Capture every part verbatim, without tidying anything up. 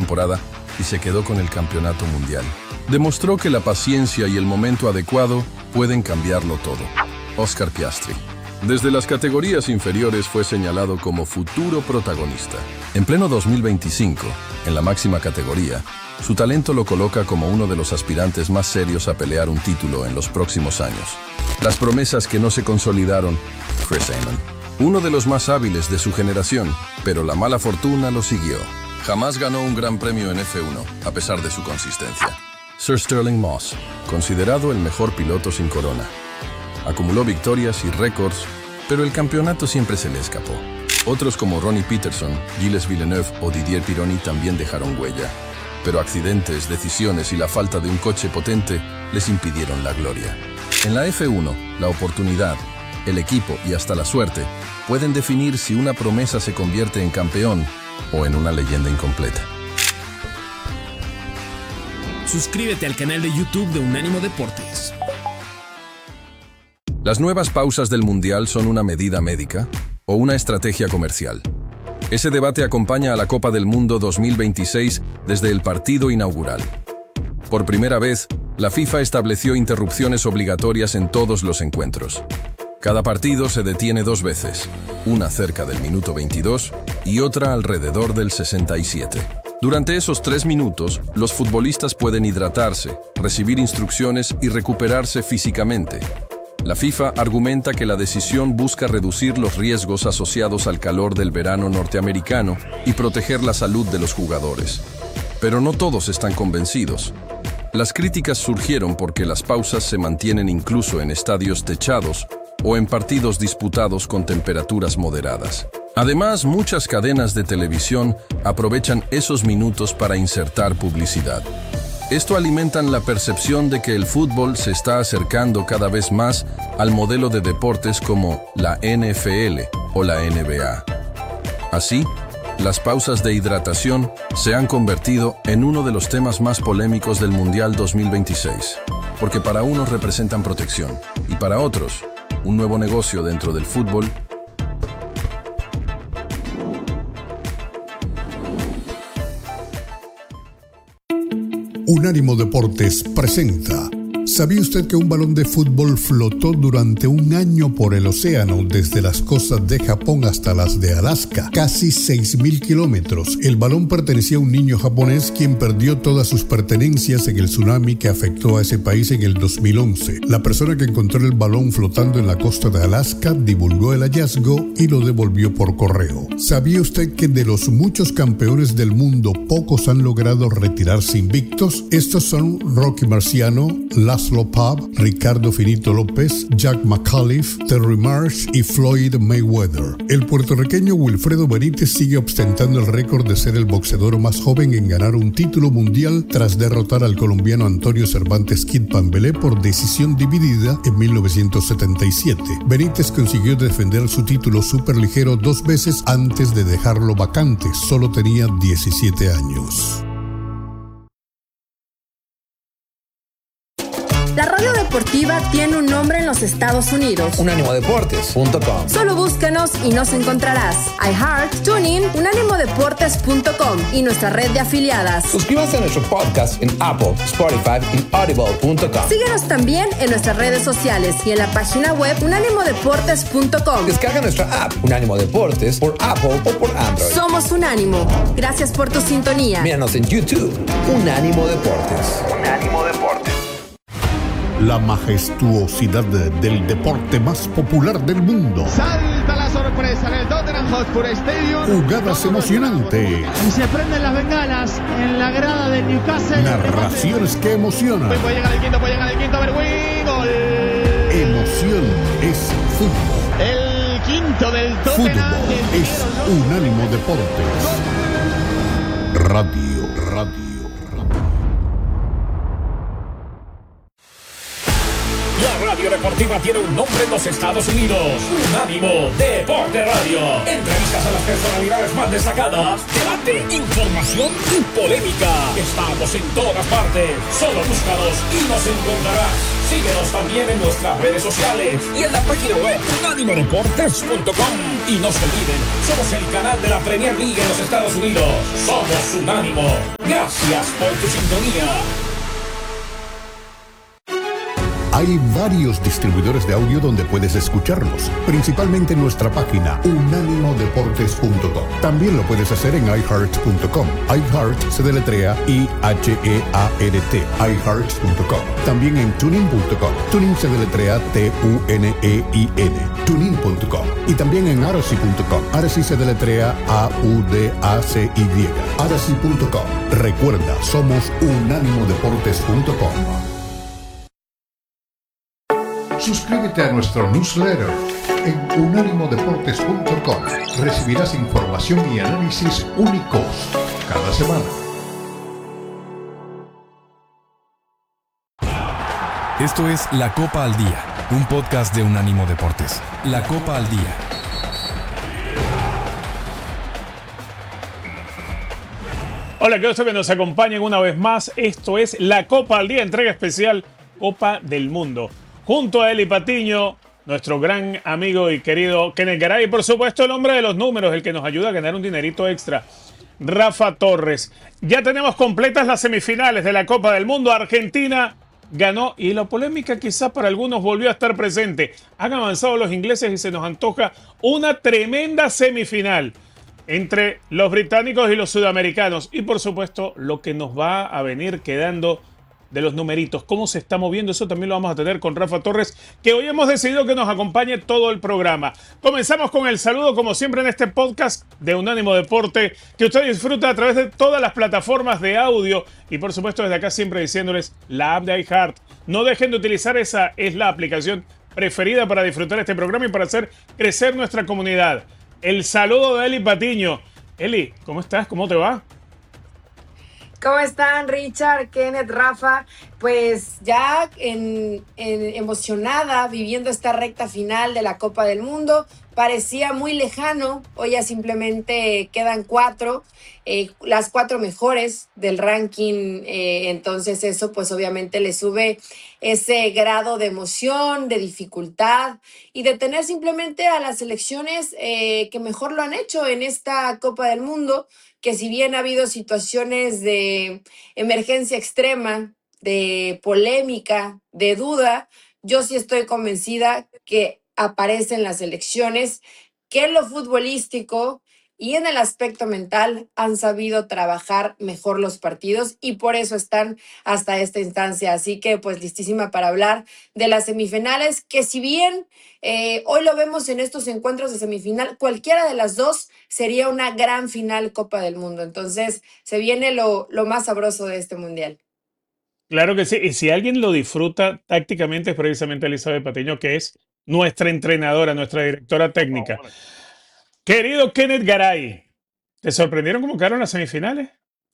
temporada y se quedó con el campeonato mundial. Demostró que la paciencia y el momento adecuado pueden cambiarlo todo. Oscar Piastri. Desde las categorías inferiores fue señalado como futuro protagonista. En pleno dos mil veinticinco, en la máxima categoría, su talento lo coloca como uno de los aspirantes más serios a pelear un título en los próximos años. Las promesas que no se consolidaron, Chris Amon, uno de los más hábiles de su generación, pero la mala fortuna lo siguió. Jamás ganó un gran premio en F uno, a pesar de su consistencia. Sir Stirling Moss, considerado el mejor piloto sin corona. Acumuló victorias y récords, pero el campeonato siempre se le escapó. Otros como Ronnie Peterson, Gilles Villeneuve o Didier Pironi también dejaron huella, pero accidentes, decisiones y la falta de un coche potente les impidieron la gloria. En la F uno, la oportunidad, el equipo y hasta la suerte pueden definir si una promesa se convierte en campeón o en una leyenda incompleta. Suscríbete al canal de YouTube de Unánimo Deportes. ¿Las nuevas pausas del Mundial son una medida médica o una estrategia comercial? Ese debate acompaña a la Copa del Mundo dos mil veintiséis desde el partido inaugural. Por primera vez, la FIFA estableció interrupciones obligatorias en todos los encuentros. Cada partido se detiene dos veces, una cerca del minuto veintidós y otra alrededor del sesenta y siete. Durante esos tres minutos, los futbolistas pueden hidratarse, recibir instrucciones y recuperarse físicamente. La FIFA argumenta que la decisión busca reducir los riesgos asociados al calor del verano norteamericano y proteger la salud de los jugadores. Pero no todos están convencidos. Las críticas surgieron porque las pausas se mantienen incluso en estadios techados o en partidos disputados con temperaturas moderadas. Además, muchas cadenas de televisión aprovechan esos minutos para insertar publicidad. Esto alimenta la percepción de que el fútbol se está acercando cada vez más al modelo de deportes como la N F L o la N B A. Así, las pausas de hidratación se han convertido en uno de los temas más polémicos del Mundial dos mil veintiséis, porque para unos representan protección y para otros, un nuevo negocio dentro del fútbol. Unánimo Deportes presenta. ¿Sabía usted que un balón de fútbol flotó durante un año por el océano desde las costas de Japón hasta las de Alaska? Casi seis mil kilómetros. El balón pertenecía a un niño japonés quien perdió todas sus pertenencias en el tsunami que afectó a ese país en el dos mil once. La persona que encontró el balón flotando en la costa de Alaska divulgó el hallazgo y lo devolvió por correo. ¿Sabía usted que de los muchos campeones del mundo pocos han logrado retirarse invictos? Estos son Rocky Marciano, Laszlo Pav, Ricardo Finito López, Jack McAuliffe, Terry Marsh y Floyd Mayweather. El puertorriqueño Wilfredo Benítez sigue ostentando el récord de ser el boxeador más joven en ganar un título mundial tras derrotar al colombiano Antonio Cervantes Kid Pambelé por decisión dividida en mil novecientos setenta y siete. Benítez consiguió defender su título superligero dos veces antes de dejarlo vacante. Solo tenía diecisiete años. La radio deportiva tiene un nombre en los Estados Unidos. unánimo deportes punto com. Solo búscanos y nos encontrarás. iHeart, TuneIn, unánimo deportes punto com y nuestra red de afiliadas. Suscríbanse a nuestro podcast en Apple, Spotify y audible punto com. Síguenos también en nuestras redes sociales y en la página web unánimo deportes punto com. Descarga nuestra app Unánimo Deportes por Apple o por Android. Somos Unánimo. Gracias por tu sintonía. Míranos en YouTube. Unánimo Deportes. Unánimo Deportes. La majestuosidad del deporte más popular del mundo. Salta la sorpresa en el Tottenham Hotspur Stadium. Jugadas emocionantes. Y se prenden las bengalas en la grada de Newcastle. Narraciones que emocionan. Puede llegar el quinto, puede llegar el quinto. A ver, win, gol. Emoción es fútbol. El quinto del Tottenham. Fútbol es Unánimo Deportes. Radio, radio. La radio deportiva deportiva tiene un nombre en los Estados Unidos: Unánimo Deporte Radio. Entrevistas a las personalidades más destacadas, debate, información y polémica. Estamos en todas partes. Solo búscanos y nos encontrarás. Síguenos también en nuestras redes sociales y en la página web unánimo deportes punto com. Y no se olviden, somos el canal de la Premier League en los Estados Unidos. Somos Unánimo. Gracias por tu sintonía. Hay varios distribuidores de audio donde puedes escucharnos, principalmente en nuestra página unánimo deportes punto com. También lo puedes hacer en i heart punto com. iHeart se deletrea I H E A R T, i heart punto com. También en tunin punto com. Tunin se deletrea T U N E I N, tunin punto com. Y también en aracy punto com. Aracy se deletrea A U D A C Y, aracy punto com. Recuerda, somos unánimo deportes punto com. Suscríbete a nuestro newsletter en unánimo deportes punto com. Recibirás información y análisis únicos cada semana. Esto es La Copa al Día, un podcast de Unánimo Deportes. La Copa al Día. Hola, qué gusto que nos acompañen una vez más. Esto es La Copa al Día, entrega especial Copa del Mundo. Junto a Eli Patiño, nuestro gran amigo y querido Kenneth Garay, y por supuesto el hombre de los números, el que nos ayuda a ganar un dinerito extra, Rafa Torres. Ya tenemos completas las semifinales de la Copa del Mundo. Argentina ganó y la polémica quizás para algunos volvió a estar presente. Han avanzado los ingleses y se nos antoja una tremenda semifinal entre los británicos y los sudamericanos. Y por supuesto lo que nos va a venir quedando de los numeritos, cómo se está moviendo, eso también lo vamos a tener con Rafa Torres, que hoy hemos decidido que nos acompañe todo el programa. Comenzamos con el saludo, como siempre en este podcast de Unánimo Deporte, que usted disfruta a través de todas las plataformas de audio y por supuesto desde acá siempre diciéndoles la app de iHeart. No dejen de utilizar esa, es la aplicación preferida para disfrutar este programa y para hacer crecer nuestra comunidad. El saludo de Eli Patiño. Eli, ¿cómo estás? ¿Cómo te va? ¿Cómo están, Richard, Kenneth, Rafa? Pues ya en, en, emocionada, viviendo esta recta final de la Copa del Mundo. Parecía muy lejano, hoy ya simplemente quedan cuatro, eh, las cuatro mejores del ranking, eh, entonces eso pues obviamente le sube ese grado de emoción, de dificultad y de tener simplemente a las selecciones eh, que mejor lo han hecho en esta Copa del Mundo, que si bien ha habido situaciones de emergencia extrema, de polémica, de duda, yo sí estoy convencida que aparecen las elecciones que en lo futbolístico y en el aspecto mental han sabido trabajar mejor los partidos y por eso están hasta esta instancia. Así que pues listísima para hablar de las semifinales, que si bien eh, hoy lo vemos en estos encuentros de semifinal, cualquiera de las dos sería una gran final Copa del Mundo. Entonces se viene lo, lo más sabroso de este mundial. Claro que sí, y si alguien lo disfruta tácticamente es precisamente Elizabeth Patiño, que es nuestra entrenadora, nuestra directora técnica. Oh, querido Kenneth Garay, ¿te sorprendieron cómo quedaron las semifinales?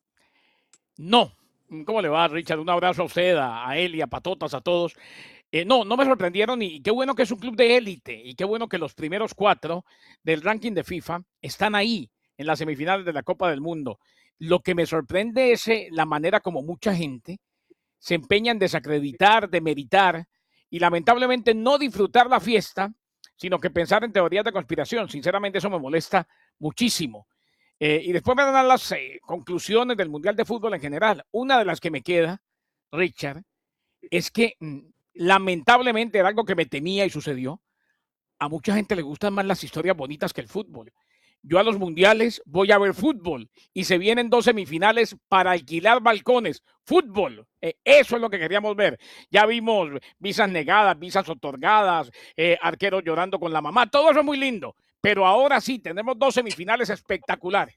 No. ¿Cómo le va, Richard? Un abrazo a usted, a él y a Patotas, a todos. Eh, no, no me sorprendieron y qué bueno que es un club de élite y qué bueno que los primeros cuatro del ranking de FIFA están ahí en las semifinales de la Copa del Mundo. Lo que me sorprende es eh, la manera como mucha gente se empeña en desacreditar, demeritar y lamentablemente no disfrutar la fiesta, sino que pensar en teorías de conspiración. Sinceramente eso me molesta muchísimo. Eh, y después me dan las eh, conclusiones del Mundial de Fútbol en general. Una de las que me queda, Richard, es que mm, lamentablemente era algo que me temía y sucedió. A mucha gente le gustan más las historias bonitas que el fútbol. Yo a los mundiales voy a ver fútbol y se vienen dos semifinales para alquilar balcones. Fútbol, eh, eso es lo que queríamos ver. Ya vimos visas negadas, visas otorgadas, eh, arqueros llorando con la mamá. Todo eso es muy lindo, pero ahora sí tenemos dos semifinales espectaculares.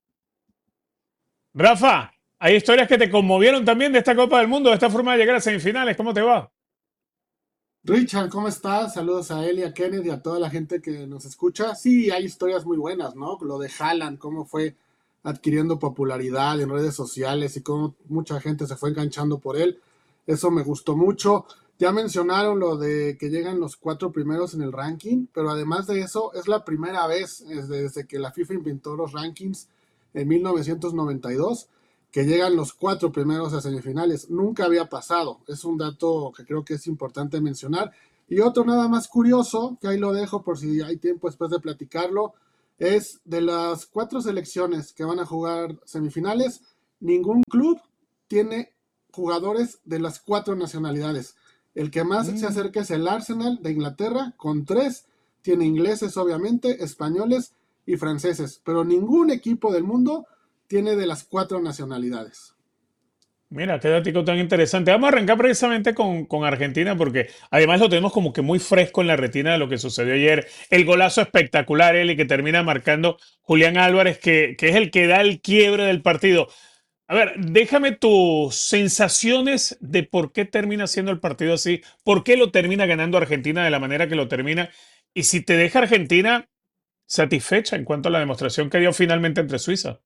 Rafa, hay historias que te conmovieron también de esta Copa del Mundo, de esta forma de llegar a semifinales. ¿Cómo te va? Richard, ¿cómo estás? Saludos a él y a Kenneth y a toda la gente que nos escucha. Sí, hay historias muy buenas, ¿no? Lo de Haaland, cómo fue adquiriendo popularidad en redes sociales y cómo mucha gente se fue enganchando por él. Eso me gustó mucho. Ya mencionaron lo de que llegan los cuatro primeros en el ranking, pero además de eso es la primera vez desde, desde que la FIFA inventó los rankings en mil novecientos noventa y dos que llegan los cuatro primeros a semifinales. Nunca había pasado. Es un dato que creo que es importante mencionar. Y otro nada más curioso, que ahí lo dejo por si hay tiempo después de platicarlo, es de las cuatro selecciones que van a jugar semifinales, ningún club tiene jugadores de las cuatro nacionalidades. El que más mm. se acerca es el Arsenal de Inglaterra, con tres. Tiene ingleses, obviamente, españoles y franceses. Pero ningún equipo del mundo tiene de las cuatro nacionalidades. Mira, qué dato tan interesante. Vamos a arrancar precisamente con, con Argentina porque además lo tenemos como que muy fresco en la retina de lo que sucedió ayer. El golazo espectacular, Eli, que termina marcando Julián Álvarez, que, que es el que da el quiebre del partido. A ver, déjame tus sensaciones de por qué termina siendo el partido así, por qué lo termina ganando Argentina de la manera que lo termina y si te deja Argentina satisfecha en cuanto a la demostración que dio finalmente entre Suiza.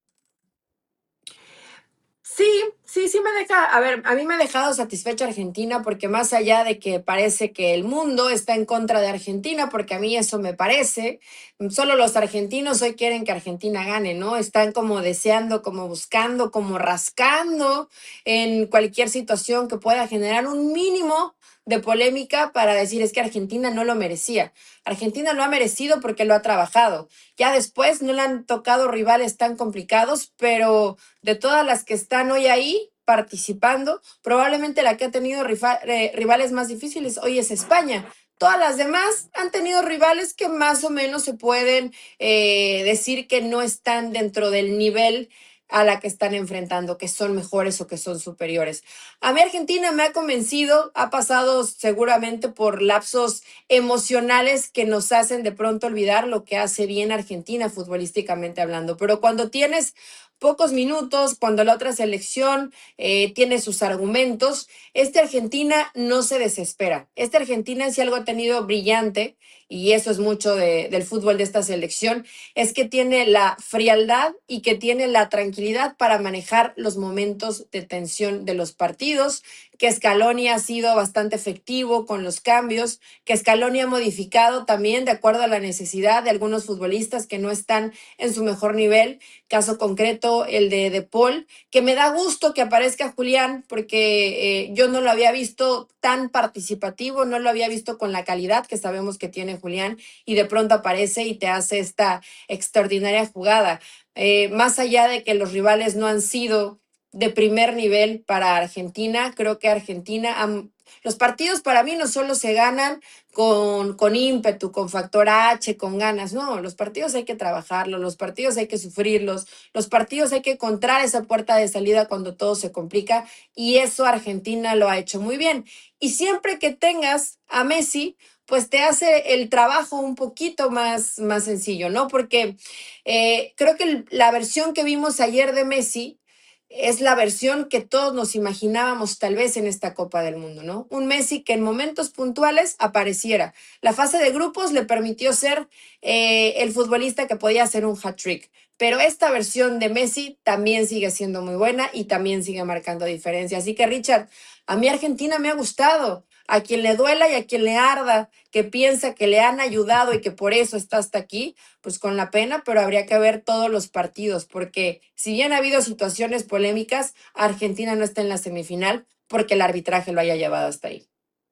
Sí, sí, sí me deja, a ver, a mí me ha dejado satisfecha Argentina porque más allá de que parece que el mundo está en contra de Argentina, porque a mí eso me parece, solo los argentinos hoy quieren que Argentina gane, ¿no? Están como deseando, como buscando, como rascando en cualquier situación que pueda generar un mínimo de polémica para decir es que Argentina no lo merecía. Argentina lo ha merecido porque lo ha trabajado. Ya después no le han tocado rivales tan complicados, pero de todas las que están hoy ahí participando, probablemente la que ha tenido rifa, eh, rivales más difíciles hoy es España. Todas las demás han tenido rivales que más o menos se pueden eh, decir que no están dentro del nivel a la que están enfrentando, que son mejores o que son superiores. A mí Argentina me ha convencido, ha pasado seguramente por lapsos emocionales que nos hacen de pronto olvidar lo que hace bien Argentina futbolísticamente hablando, pero cuando tienes pocos minutos, cuando la otra selección eh, tiene sus argumentos, esta Argentina no se desespera. Esta Argentina, si algo ha tenido brillante, y eso es mucho de, del fútbol de esta selección, es que tiene la frialdad y que tiene la tranquilidad para manejar los momentos de tensión de los partidos, que Scaloni ha sido bastante efectivo con los cambios, que Scaloni ha modificado también de acuerdo a la necesidad de algunos futbolistas que no están en su mejor nivel, caso concreto el de De Paul, que me da gusto que aparezca Julián porque eh, yo no lo había visto tan participativo, no lo había visto con la calidad que sabemos que tiene Julián y de pronto aparece y te hace esta extraordinaria jugada. Eh, más allá de que los rivales no han sido de primer nivel para Argentina, creo que Argentina, um, los partidos para mí no solo se ganan con, con ímpetu, con factor H, con ganas, no, los partidos hay que trabajarlos, los partidos hay que sufrirlos, los partidos hay que encontrar esa puerta de salida cuando todo se complica y eso Argentina lo ha hecho muy bien. Y siempre que tengas a Messi, pues te hace el trabajo un poquito más, más sencillo, ¿no? Porque eh, creo que la versión que vimos ayer de Messi es la versión que todos nos imaginábamos tal vez en esta Copa del Mundo, ¿no? Un Messi que en momentos puntuales apareciera. La fase de grupos le permitió ser eh, el futbolista que podía hacer un hat-trick, pero esta versión de Messi también sigue siendo muy buena y también sigue marcando diferencia. Así que, Richard, a mí Argentina me ha gustado. A quien le duela y a quien le arda, que piensa que le han ayudado y que por eso está hasta aquí, pues con la pena, pero habría que ver todos los partidos, porque si bien ha habido situaciones polémicas, Argentina no está en la semifinal porque el arbitraje lo haya llevado hasta ahí.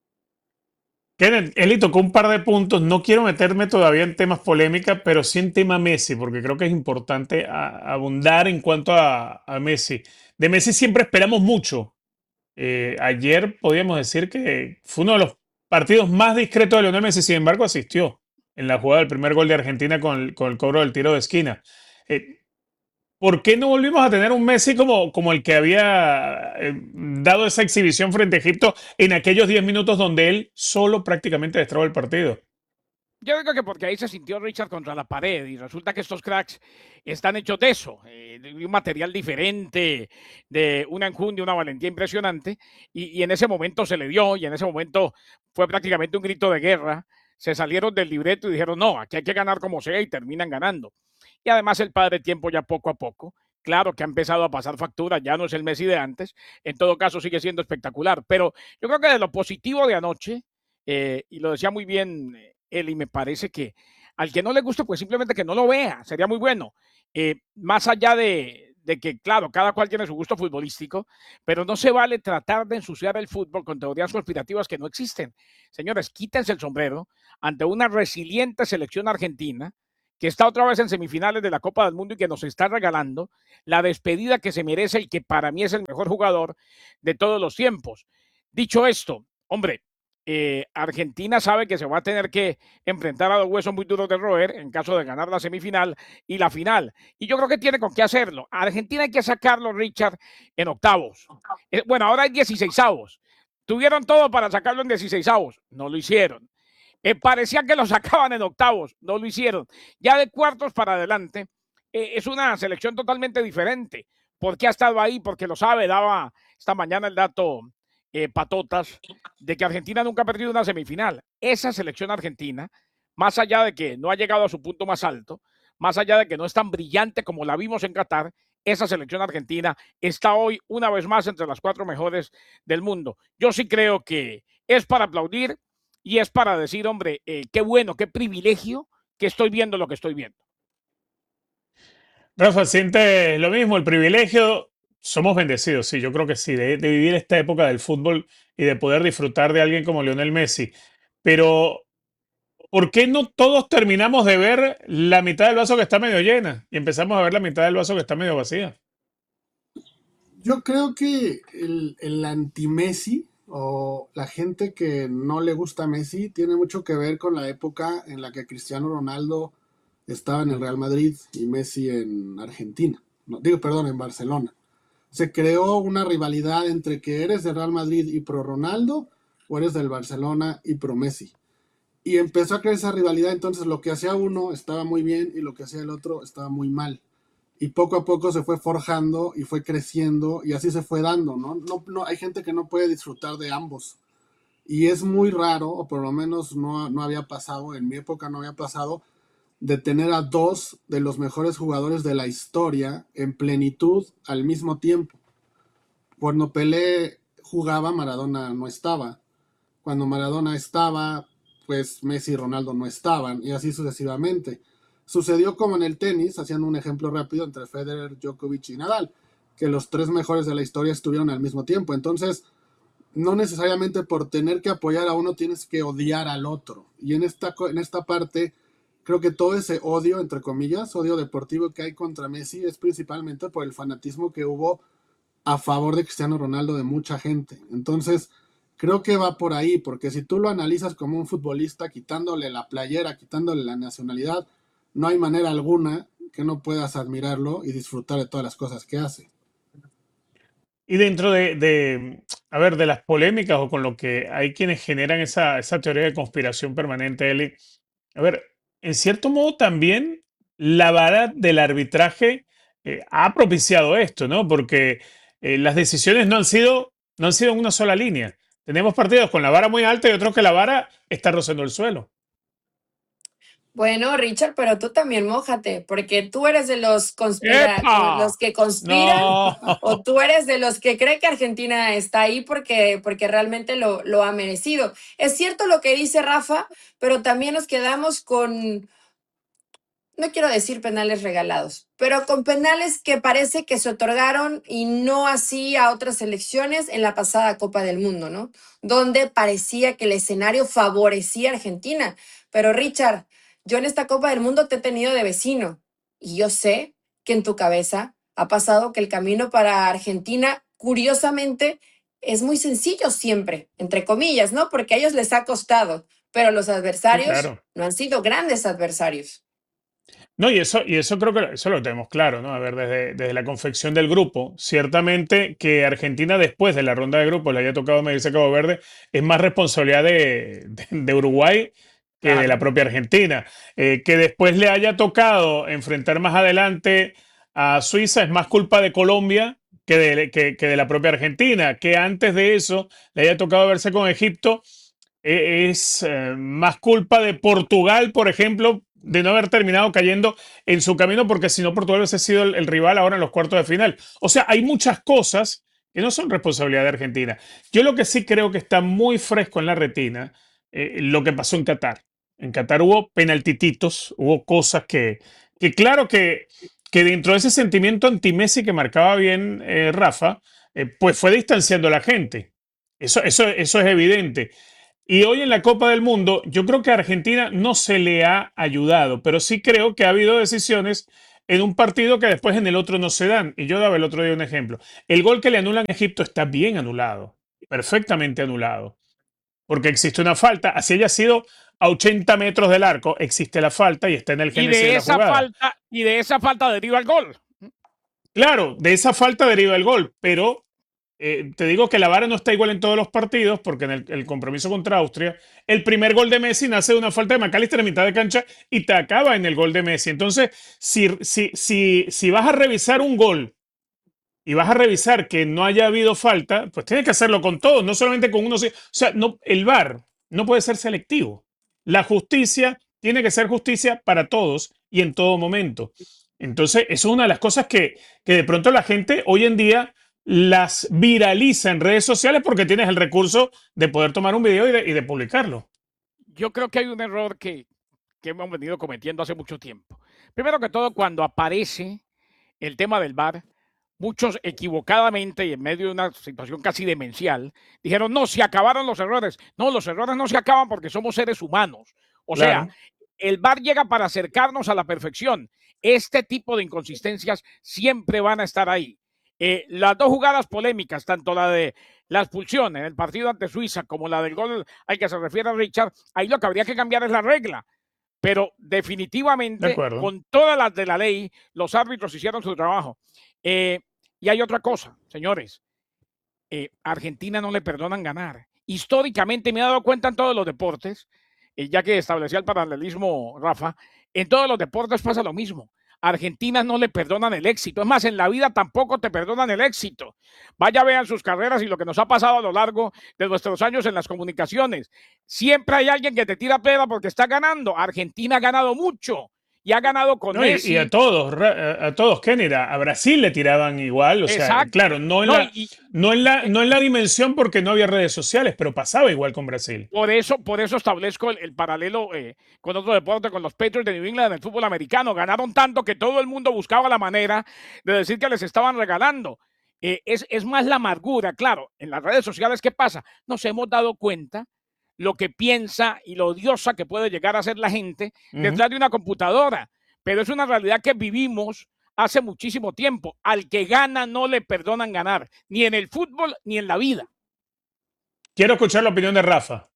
Kenneth, Eli tocó un par de puntos. No quiero meterme todavía en temas polémicas, pero sí en tema Messi, porque creo que es importante a, abundar en cuanto a, a Messi. De Messi siempre esperamos mucho. Eh, ayer podíamos decir que fue uno de los partidos más discretos de Lionel Messi, sin embargo asistió en la jugada del primer gol de Argentina con el, con el cobro del tiro de esquina. Eh, ¿Por qué no volvimos a tener un Messi como, como el que había eh, dado esa exhibición frente a Egipto en aquellos diez minutos donde él solo prácticamente destraba el partido? Yo digo que porque ahí se sintió Richard contra la pared y resulta que estos cracks están hechos de eso, eh, de un material diferente, de una enjundia, una valentía impresionante y, y en ese momento se le dio y en ese momento fue prácticamente un grito de guerra. Se salieron del libreto y dijeron no, aquí hay que ganar como sea y terminan ganando. Y además el padre tiempo ya poco a poco Claro que ha empezado a pasar factura, ya no es el Messi de antes, en todo caso sigue siendo espectacular, pero yo creo que de lo positivo de anoche, eh, y lo decía muy bien él, y me parece que al que no le guste, pues simplemente que no lo vea, sería muy bueno. Eh, más allá de, de que, claro, cada cual tiene su gusto futbolístico, pero no se vale tratar de ensuciar el fútbol con teorías conspirativas que no existen. Señores, quítense el sombrero ante una resiliente selección argentina, que está otra vez en semifinales de la Copa del Mundo y que nos está regalando la despedida que se merece y que para mí es el mejor jugador de todos los tiempos. Dicho esto, hombre, eh, Argentina sabe que se va a tener que enfrentar a dos huesos muy duros de roer en caso de ganar la semifinal y la final. Y yo creo que tiene con qué hacerlo. A Argentina hay que sacarlo, Richard, en octavos. Eh, bueno, ahora hay dieciseisavos. Tuvieron todo para sacarlo en dieciseisavos. No lo hicieron. Eh, parecía que lo sacaban en octavos, no lo hicieron. Ya de cuartos para adelante, eh, es una selección totalmente diferente. Porque ha estado ahí, porque lo sabe, daba esta mañana el dato eh, Patotas, de que Argentina nunca ha perdido una semifinal. Esa selección argentina, más allá de que no ha llegado a su punto más alto, más allá de que no es tan brillante como la vimos en Qatar, esa selección argentina está hoy una vez más entre las cuatro mejores del mundo. Yo sí creo que es para aplaudir, y es para decir, hombre, eh, qué bueno, qué privilegio que estoy viendo lo que estoy viendo. Rafa, ¿sientes lo mismo? El privilegio, somos bendecidos, sí, yo creo que sí, de, de vivir esta época del fútbol y de poder disfrutar de alguien como Lionel Messi. Pero, ¿por qué no todos terminamos de ver la mitad del vaso que está medio llena y empezamos a ver la mitad del vaso que está medio vacía? Yo creo que el, el anti-Messi o la gente que no le gusta a Messi tiene mucho que ver con la época en la que Cristiano Ronaldo estaba en el Real Madrid y Messi en Argentina. No, digo, perdón, en Barcelona. Se creó una rivalidad entre que eres del Real Madrid y pro Ronaldo o eres del Barcelona y pro Messi. Y empezó a crear esa rivalidad, entonces lo que hacía uno estaba muy bien y lo que hacía el otro estaba muy mal. Y poco a poco se fue forjando y fue creciendo y así se fue dando, ¿no? No, no hay gente que no puede disfrutar de ambos. Y es muy raro, o por lo menos no, no había pasado, en mi época no había pasado, de tener a dos de los mejores jugadores de la historia en plenitud al mismo tiempo. Cuando Pelé jugaba, Maradona no estaba. Cuando Maradona estaba, pues Messi y Ronaldo no estaban, y así sucesivamente. Sucedió como en el tenis, haciendo un ejemplo rápido entre Federer, Djokovic y Nadal, que los tres mejores de la historia estuvieron al mismo tiempo. Entonces, no necesariamente por tener que apoyar a uno tienes que odiar al otro. Y en esta, en esta parte, creo que todo ese odio, entre comillas, odio deportivo que hay contra Messi es principalmente por el fanatismo que hubo a favor de Cristiano Ronaldo de mucha gente. Entonces, creo que va por ahí, porque si tú lo analizas como un futbolista, quitándole la playera, quitándole la nacionalidad, no hay manera alguna que no puedas admirarlo y disfrutar de todas las cosas que hace. Y dentro de, de, a ver, de las polémicas o con lo que hay quienes generan esa, esa teoría de conspiración permanente, Eli, a ver, en cierto modo también la vara del arbitraje eh, ha propiciado esto, ¿no? Porque eh, las decisiones no han sido, no han sido en una sola línea. Tenemos partidos con la vara muy alta y otros que la vara está rozando el suelo. Bueno, Richard, pero tú también mójate, porque tú eres de los, conspira los que conspiran No. o tú eres de los que cree que Argentina está ahí porque, porque realmente lo, lo ha merecido. Es cierto lo que dice Rafa, pero también nos quedamos con, no quiero decir penales regalados, pero con penales que parece que se otorgaron y no así a otras selecciones en la pasada Copa del Mundo, ¿no? Donde parecía que el escenario favorecía a Argentina. Pero Richard, yo en esta Copa del Mundo te he tenido de vecino y yo sé que en tu cabeza ha pasado que el camino para Argentina, curiosamente, es muy sencillo siempre, entre comillas, ¿no? Porque a ellos les ha costado, pero los adversarios Sí, claro. no han sido grandes adversarios. No, y eso, y eso creo que eso lo tenemos claro, ¿no? A ver, desde, desde la confección del grupo, ciertamente que Argentina después de la ronda de grupos le haya tocado medirse a Cabo Verde es más responsabilidad de, de, de Uruguay que Claro. de la propia Argentina. Eh, que después le haya tocado enfrentar más adelante a Suiza es más culpa de Colombia que de, que, que de la propia Argentina. Que antes de eso le haya tocado verse con Egipto eh, es eh, más culpa de Portugal, por ejemplo, de no haber terminado cayendo en su camino, porque si no, Portugal hubiese sido el, el rival ahora en los cuartos de final. O sea, hay muchas cosas que no son responsabilidad de Argentina. Yo lo que sí creo que está muy fresco en la retina, eh, lo que pasó en Qatar. En Qatar hubo penaltititos, hubo cosas que, que claro que, que dentro de ese sentimiento anti-Messi que marcaba bien eh, Rafa, eh, pues fue distanciando a la gente. Eso, eso, eso es evidente. Y hoy en la Copa del Mundo, yo creo que a Argentina no se le ha ayudado, pero sí creo que ha habido decisiones en un partido que después en el otro no se dan. Y yo daba el otro día un ejemplo. El gol que le anulan a Egipto está bien anulado, perfectamente anulado, porque existe una falta, así haya sido a ochenta metros del arco, existe la falta y está en el génesis de, de la esa jugada. Falta, y de esa falta deriva el gol. Claro, de esa falta deriva el gol, pero eh, te digo que la vara no está igual en todos los partidos, porque en el, el compromiso contra Austria, el primer gol de Messi nace de una falta de McAllister en mitad de cancha y te acaba en el gol de Messi. Entonces, si, si, si, si vas a revisar un gol y vas a revisar que no haya habido falta, pues tienes que hacerlo con todos, no solamente con uno. O sea, no, el V A R no puede ser selectivo. La justicia tiene que ser justicia para todos y en todo momento. Entonces, eso es una de las cosas que, que de pronto la gente hoy en día las viraliza en redes sociales porque tienes el recurso de poder tomar un video y de, y de publicarlo. Yo creo que hay un error que, que hemos venido cometiendo hace mucho tiempo. Primero que todo, cuando aparece el tema del V A R, muchos equivocadamente y en medio de una situación casi demencial, dijeron, no, se acabaron los errores. No, los errores no se acaban porque somos seres humanos. O claro. sea, el V A R llega para acercarnos a la perfección. Este tipo de inconsistencias siempre van a estar ahí. Eh, las dos jugadas polémicas, tanto la de la expulsión en el partido ante Suiza como la del gol al que se refiere a Richard, ahí lo que habría que cambiar es la regla. Pero definitivamente, con todas las de la ley, los árbitros hicieron su trabajo. Eh, y hay otra cosa, señores. Eh, Argentina no le perdonan ganar. Históricamente me he dado cuenta en todos los deportes, eh, ya que establecía el paralelismo, Rafa, en todos los deportes pasa lo mismo. Argentina no le perdonan el éxito. Es más, en la vida tampoco te perdonan el éxito. Vaya, vean sus carreras y lo que nos ha pasado a lo largo de nuestros años en las comunicaciones. Siempre hay alguien que te tira piedra porque está ganando. Argentina ha ganado mucho y ha ganado con no, y, Messi. Y a todos, a, a todos, ¿quién era? A Brasil le tiraban igual. O Exacto. sea, claro, no en, no, la, y, no, en la, no en la dimensión porque no había redes sociales, pero pasaba igual con Brasil. Por eso, por eso establezco el, el paralelo eh, con otro deporte, con los Patriots de New England en el fútbol americano. Ganaron tanto que todo el mundo buscaba la manera de decir que les estaban regalando. Eh, es, es más la amargura, claro. En las redes sociales, ¿qué pasa? Nos hemos dado cuenta lo que piensa y lo odiosa que puede llegar a ser la gente uh-huh. detrás de una computadora. Pero es una realidad que vivimos hace muchísimo tiempo. Al que gana no le perdonan ganar, ni en el fútbol ni en la vida. Quiero escuchar la opinión de Rafa.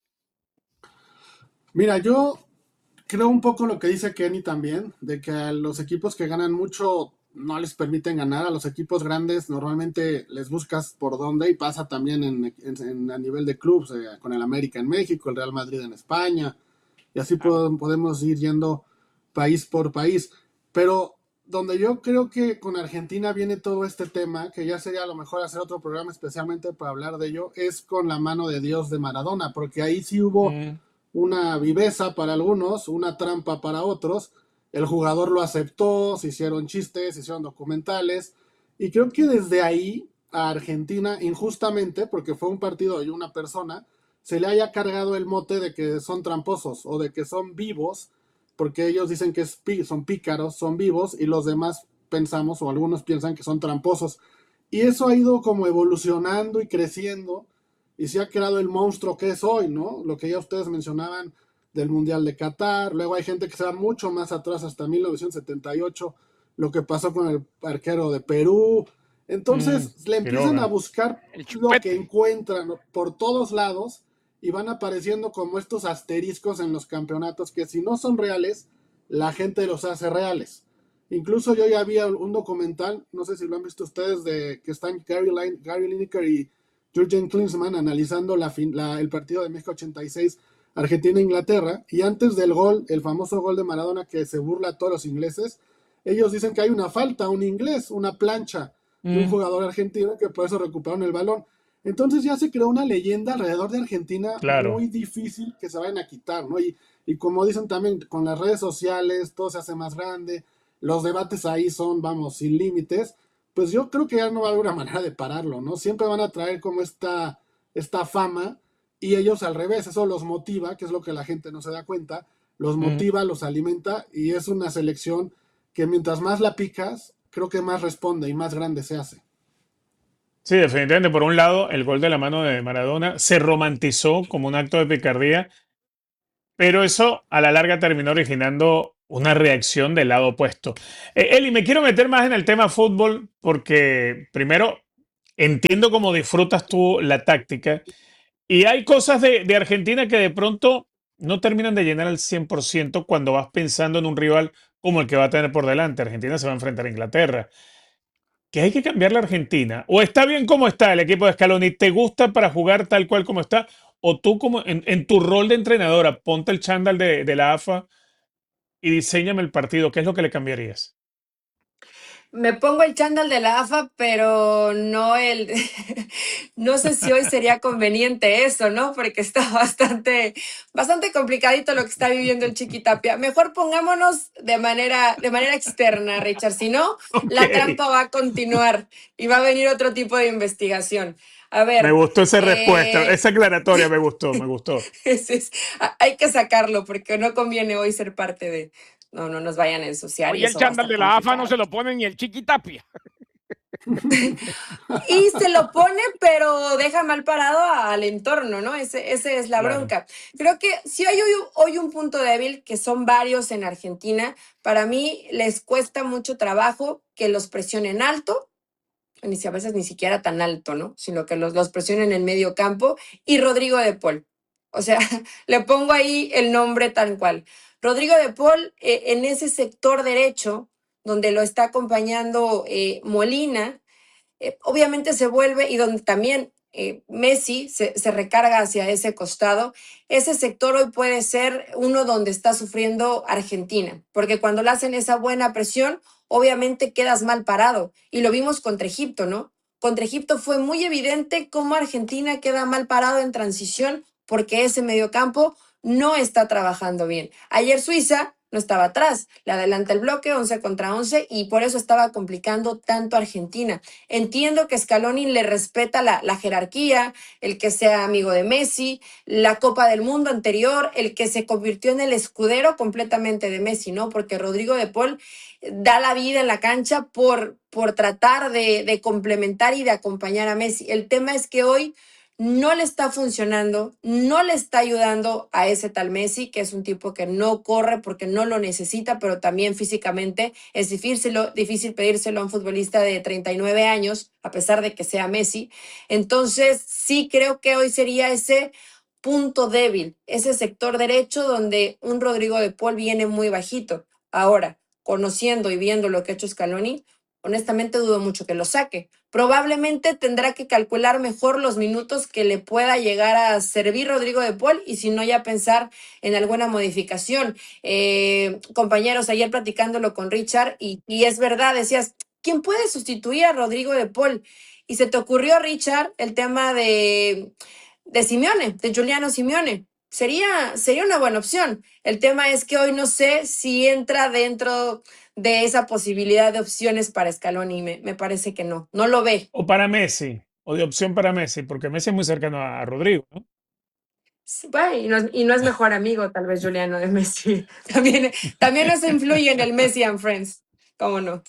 Mira, yo creo un poco lo que dice Kenny también, de que a los equipos que ganan mucho no les permiten ganar. A los equipos grandes normalmente les buscas por dónde, y pasa también en, en, en, a nivel de clubes, eh, con el América en México, el Real Madrid en España, y así pod- podemos ir yendo país por país. Pero donde yo creo que con Argentina viene todo este tema, que ya sería a lo mejor hacer otro programa especialmente para hablar de ello, es con la mano de Dios de Maradona, porque ahí sí hubo mm. una viveza para algunos, una trampa para otros. El jugador lo aceptó, se hicieron chistes, se hicieron documentales, y creo que desde ahí a Argentina, injustamente, porque fue un partido y una persona, se le haya cargado el mote de que son tramposos o de que son vivos, porque ellos dicen que es, son pícaros, son vivos, y los demás pensamos, o algunos piensan que son tramposos. Y eso ha ido como evolucionando y creciendo, y se ha creado el monstruo que es hoy, ¿no? Lo que ya ustedes mencionaban del Mundial de Qatar. Luego hay gente que se va mucho más atrás, hasta mil novecientos setenta y ocho, lo que pasó con el arquero de Perú. Entonces mm, le empiezan Quiroga. a buscar lo que encuentran por todos lados, y van apareciendo como estos asteriscos en los campeonatos que, si no son reales, la gente los hace reales. Incluso yo ya vi un documental, no sé si lo han visto ustedes, de que están Gary, Line, Gary Lineker y Jürgen Klinsmann analizando la, la, el partido de México ochenta y seis, Argentina-Inglaterra, y antes del gol, el famoso gol de Maradona que se burla a todos los ingleses, ellos dicen que hay una falta, un inglés, una plancha de mm. un jugador argentino, que por eso recuperaron el balón. Entonces ya se creó una leyenda alrededor de Argentina claro. muy difícil que se vayan a quitar, ¿no? Y, y como dicen también, con las redes sociales todo se hace más grande, los debates ahí son, vamos, sin límites, pues yo creo que ya no va a haber una manera de pararlo, ¿no? Siempre van a traer como esta, esta fama y ellos al revés, eso los motiva, que es lo que la gente no se da cuenta, los motiva, mm. los alimenta y es una selección que mientras más la picas, creo que más responde y más grande se hace. Sí, definitivamente. Por un lado, el gol de la mano de Maradona se romantizó como un acto de picardía, pero eso a la larga terminó originando una reacción del lado opuesto. Eh, Eli, me quiero meter más en el tema fútbol porque, primero, entiendo cómo disfrutas tú la táctica y hay cosas de, de Argentina que de pronto no terminan de llenar al cien por ciento cuando vas pensando en un rival como el que va a tener por delante. Argentina se va a enfrentar a Inglaterra. ¿Que hay que cambiar la Argentina? ¿O está bien como está el equipo de Scaloni? ¿Te gusta para jugar tal cual como está? ¿O tú como en, en tu rol de entrenadora, ponte el chándal de, de la A F A y diseñame el partido? ¿Qué es lo que le cambiarías? Me pongo el chándal de la A F A, pero no el... no sé si hoy sería conveniente eso, ¿no? Porque está bastante, bastante complicadito lo que está viviendo el Chiquitapia. Mejor pongámonos de manera, de manera externa, Richard. Si no, okay. La trampa va a continuar y va a venir otro tipo de investigación. A ver, me gustó esa eh, respuesta, esa aclaratoria me gustó, me gustó. Es, es, hay que sacarlo porque no conviene hoy ser parte de... No, no nos vayan a ensuciar. Oye, el chándal de la A F A no se lo ponen ni el Chiquitapia. Y se lo pone, pero deja mal parado al entorno, ¿no? Ese, ese es la claro. bronca. Creo que si hay hoy, hoy un punto débil, que son varios en Argentina, para mí les cuesta mucho trabajo que los presionen alto, ni si a veces ni siquiera tan alto, ¿no? Sino que los, los presionen en medio campo, y Rodrigo de Paul. O sea, le pongo ahí el nombre tal cual. Rodrigo de Paul, eh, en ese sector derecho, donde lo está acompañando eh, Molina, eh, obviamente se vuelve, y donde también eh, Messi se, se recarga hacia ese costado, ese sector hoy puede ser uno donde está sufriendo Argentina, porque cuando le hacen esa buena presión, obviamente quedas mal parado, y lo vimos contra Egipto, ¿no? Contra Egipto fue muy evidente cómo Argentina queda mal parado en transición, porque ese mediocampo no está trabajando bien. Ayer Suiza no estaba atrás, le adelanta el bloque once contra once y por eso estaba complicando tanto a Argentina. Entiendo que Scaloni le respeta la, la jerarquía, el que sea amigo de Messi, la Copa del Mundo anterior, el que se convirtió en el escudero completamente de Messi, ¿no? Porque Rodrigo de Paul da la vida en la cancha por, por tratar de, de complementar y de acompañar a Messi. El tema es que hoy no le está funcionando, no le está ayudando a ese tal Messi, que es un tipo que no corre porque no lo necesita, pero también físicamente es difícil, difícil pedírselo a un futbolista de treinta y nueve años, a pesar de que sea Messi. Entonces, sí creo que hoy sería ese punto débil, ese sector derecho donde un Rodrigo de Paul viene muy bajito. Ahora, conociendo y viendo lo que ha hecho Scaloni, honestamente dudo mucho que lo saque. Probablemente tendrá que calcular mejor los minutos que le pueda llegar a servir Rodrigo de Paul y si no ya pensar en alguna modificación. Eh, compañeros, ayer platicándolo con Richard y, y es verdad, decías, ¿quién puede sustituir a Rodrigo de Paul? Y se te ocurrió, Richard, el tema de, de Simeone, de Giuliano Simeone. Sería, sería una buena opción. El tema es que hoy no sé si entra dentro de esa posibilidad de opciones para Scaloni. Me, me parece que no, no lo ve. O para Messi, o de opción para Messi, porque Messi es muy cercano a Rodrigo, ¿no? Sí, bueno, y, no es, y no es mejor amigo, tal vez, Giuliano de Messi. También, también eso influye en el Messi and Friends. ¿Cómo no?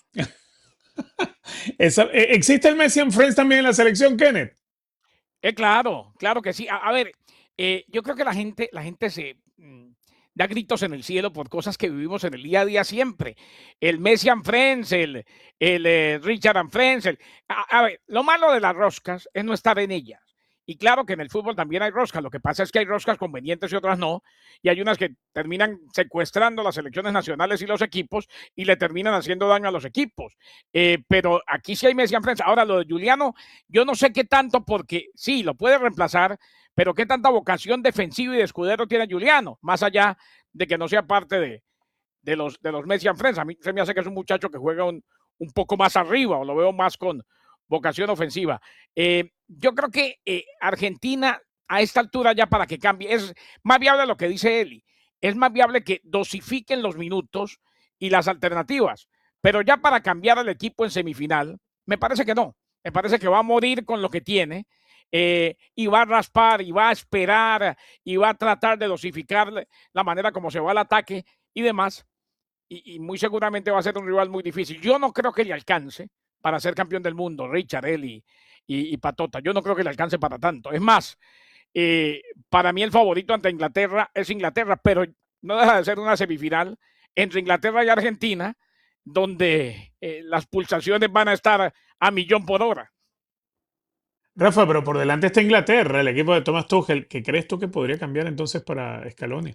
Esa, ¿existe el Messi and Friends también en la selección, Kenneth? Eh, claro, claro que sí. A, a ver, eh, yo creo que la gente, la gente se mm, da gritos en el cielo por cosas que vivimos en el día a día siempre. El Messi and Friends, el, el eh, Richard and Friends. El, a, a ver, lo malo de las roscas es no estar en ellas. Y claro que en el fútbol también hay roscas. Lo que pasa es que hay roscas convenientes y otras no. Y hay unas que terminan secuestrando las selecciones nacionales y los equipos y le terminan haciendo daño a los equipos. Eh, pero aquí sí hay Messi and Friends. Ahora, lo de Giuliano, yo no sé qué tanto, porque sí, lo puede reemplazar, pero qué tanta vocación defensiva y de escudero tiene Giuliano, más allá de que no sea parte de, de, los, de los Messi and Friends. A mí se me hace que es un muchacho que juega un, un poco más arriba, o lo veo más con, vocación ofensiva. Eh, yo creo que eh, Argentina a esta altura ya para que cambie, es más viable lo que dice Eli, es más viable que dosifiquen los minutos y las alternativas, pero ya para cambiar el equipo en semifinal, me parece que no, me parece que va a morir con lo que tiene eh, y va a raspar y va a esperar y va a tratar de dosificar la manera como se va al ataque y demás, y, y muy seguramente va a ser un rival muy difícil. Yo no creo que le alcance para ser campeón del mundo, Richard, Eli y, y Patota, yo no creo que le alcance para tanto, es más, Eh, para mí el favorito ante Inglaterra es Inglaterra, pero no deja de ser una semifinal entre Inglaterra y Argentina, donde eh, las pulsaciones van a estar a millón por hora. Rafa, pero por delante está Inglaterra, el equipo de Thomas Tuchel. ¿Qué crees tú que podría cambiar entonces para Scaloni?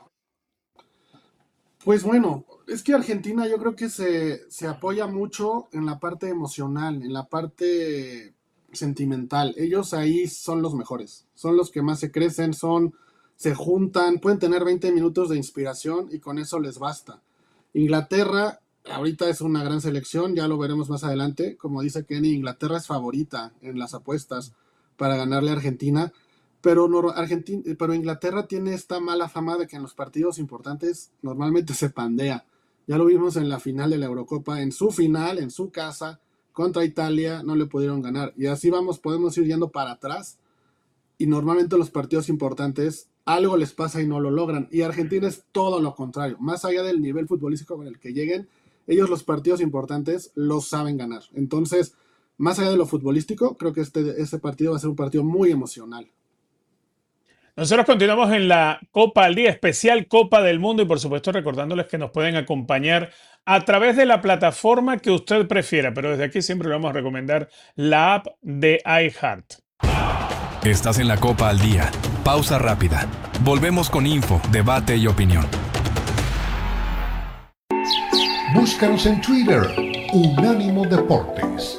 Pues bueno, es que Argentina yo creo que se, se apoya mucho en la parte emocional, en la parte sentimental. Ellos ahí son los mejores, son los que más se crecen, son, se juntan, pueden tener veinte minutos de inspiración y con eso les basta. Inglaterra ahorita es una gran selección, ya lo veremos más adelante. Como dice Kenny, Inglaterra es favorita en las apuestas para ganarle a Argentina, pero, no, Argentina, pero Inglaterra tiene esta mala fama de que en los partidos importantes normalmente se pandea. Ya lo vimos en la final de la Eurocopa, en su final, en su casa, contra Italia, no le pudieron ganar. Y así vamos, podemos ir yendo para atrás. Y normalmente los partidos importantes, algo les pasa y no lo logran. Y Argentina es todo lo contrario. Más allá del nivel futbolístico con el que lleguen, ellos los partidos importantes los saben ganar. Entonces, más allá de lo futbolístico, creo que este, este partido va a ser un partido muy emocional. Nosotros continuamos en la Copa al Día, especial Copa del Mundo, y por supuesto recordándoles que nos pueden acompañar a través de la plataforma que usted prefiera, pero desde aquí siempre le vamos a recomendar la app de iHeart. Estás en la Copa al Día. Pausa rápida. Volvemos con info, debate y opinión. Búscanos en Twitter, Unánimo Deportes.